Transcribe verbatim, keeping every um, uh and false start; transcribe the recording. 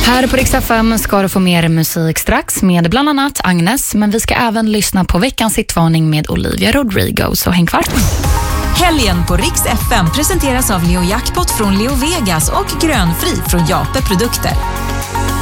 Här på Rix F M ska du få mer musik strax med bland annat Agnes, men vi ska även lyssna på veckans hitvarning med Olivia Rodrigo, så häng kvar. Helgen på Rix F M presenteras av Leo Jackpot från Leo Vegas och Grönfri från Jape Produkter.